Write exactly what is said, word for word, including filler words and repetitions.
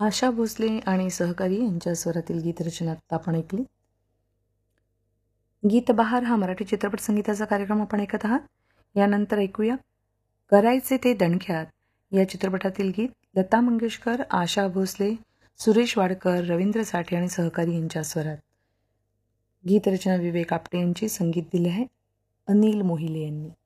आशा भोसले आणि सहकारी यांच्या स्वरातील गीतरचना आपण ऐकली. गीत बहार हा मराठी चित्रपट संगीताचा कार्यक्रम आपण ऐकत आहात. यानंतर ऐकूया करायचे ते दणक्यात या चित्रपटातील गीत लता मंगेशकर, आशा भोसले, सुरेश वाडकर, रवींद्र साठे आणि सहकारी यांच्या स्वरात. गीतरचना विवेक आपटे यांची, संगीत दिले आहे अनिल मोहिले यांनी.